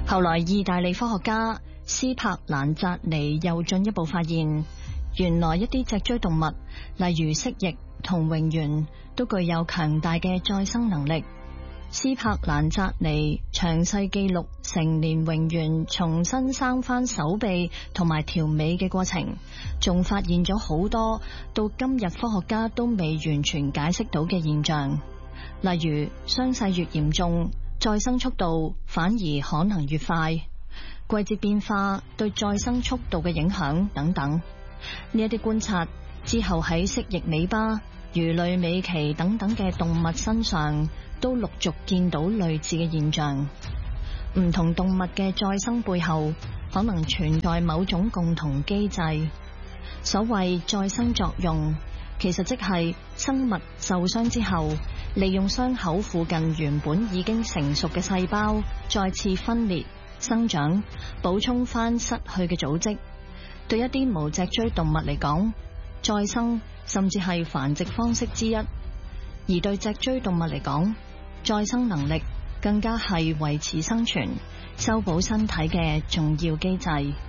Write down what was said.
後來意大利科學家斯柏蘭扎尼又進一步發現，原來一啲脊椎動物，例如蜥蜴同蠑螈，都具有強大嘅再生能力。斯柏蘭扎尼詳細記錄成年蠑螈重新生返手臂同埋條尾嘅過程，仲發現咗好多到今日科學家都未完全解釋到嘅現象，例如傷勢越嚴重，再生速度反而可能越快，季節變化對再生速度嘅影響等等。呢一啲觀察之後喺蜥蜴尾巴、魚類尾鰭等等嘅動物身上都陸續見到類似嘅現象。唔同動物嘅再生背後可能存在某種共同機制。所謂再生作用，其實即係生物受傷之後，利用傷口附近原本已經成熟嘅細胞再次分裂、生長，補充翻失去嘅組織。對一啲無脊椎動物嚟講，再生甚至係繁殖方式之一，而對脊椎動物嚟講，再生能力更加係維持生存、修補身體嘅重要機制。